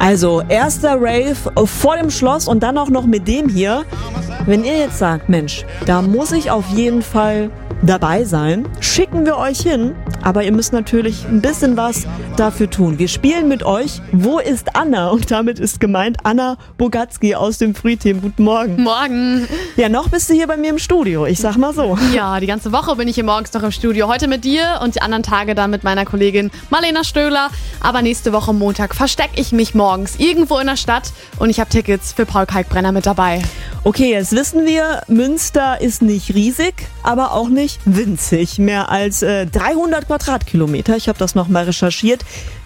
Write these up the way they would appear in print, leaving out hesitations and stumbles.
Also, erster Rave vor dem Schloss und dann auch noch mit dem hier. Wenn ihr jetzt sagt, Mensch, da muss ich auf jeden Fall dabei sein, schicken wir euch hin. Aber ihr müsst natürlich ein bisschen was dafür tun. Wir spielen mit euch Wo ist Anna? Und damit ist gemeint Anna Bogatzky aus dem Frühteam. Guten Morgen. Morgen. Ja, noch bist du hier bei mir im Studio. Ich sag mal so. Ja, die ganze Woche bin ich hier morgens noch im Studio. Heute mit dir und die anderen Tage dann mit meiner Kollegin Marlena Stöhler. Aber nächste Woche Montag verstecke ich mich morgens irgendwo in der Stadt und ich habe Tickets für Paul Kalkbrenner mit dabei. Okay, jetzt wissen wir, Münster ist nicht riesig, aber auch nicht winzig. Mehr als 300 Quadratkilometer, ich habe das nochmal recherchiert,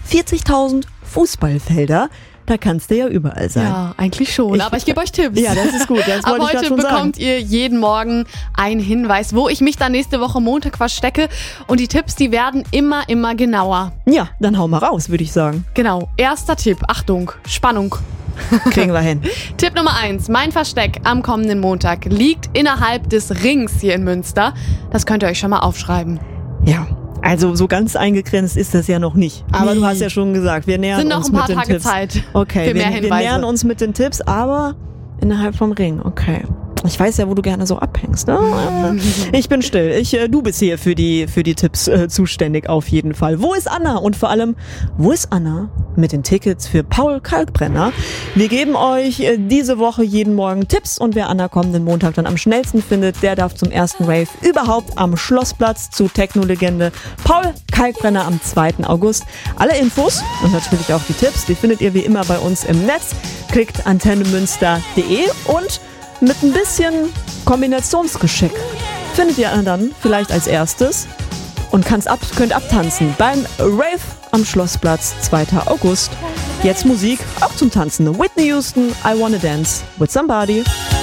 40.000 Fußballfelder. Da kannst du ja überall sein. Ja, eigentlich schon, aber ich gebe euch Tipps. Ja, das ist gut, das wollte ich gerade schon sagen. Heute bekommt ihr jeden Morgen einen Hinweis, wo ich mich dann nächste Woche Montag verstecke. Und die Tipps, die werden immer genauer. Ja, dann hau mal raus, würde ich sagen. Genau, erster Tipp, Achtung, Spannung. Kriegen wir hin. Tipp Nummer 1, mein Versteck am kommenden Montag liegt innerhalb des Rings hier in Münster. Das könnt ihr euch schon mal aufschreiben. Ja. Also so ganz eingegrenzt ist das ja noch nicht. Aber du hast ja schon gesagt, wir nähern uns mit den Tipps. Sind noch ein paar Tage Zeit Okay, für mehr Hinweise. Wir nähern uns mit den Tipps, aber innerhalb vom Ring. Okay. Ich weiß ja, wo du gerne so abhängst. Ne? Ich bin still. Du bist hier für die Tipps zuständig auf jeden Fall. Wo ist Anna? Und vor allem, wo ist Anna mit den Tickets für Paul Kalkbrenner? Wir geben euch diese Woche jeden Morgen Tipps und wer Anna kommenden Montag dann am schnellsten findet, der darf zum ersten Rave überhaupt am Schlossplatz zu Techno-Legende Paul Kalkbrenner am 2. August. Alle Infos und natürlich auch die Tipps, die findet ihr wie immer bei uns im Netz. Klickt antennemünster.de und mit ein bisschen Kombinationsgeschick findet ihr dann vielleicht als erstes und könnt abtanzen beim Rave am Schlossplatz 2. August. Jetzt Musik, auch zum Tanzen. Whitney Houston, I Wanna Dance with Somebody.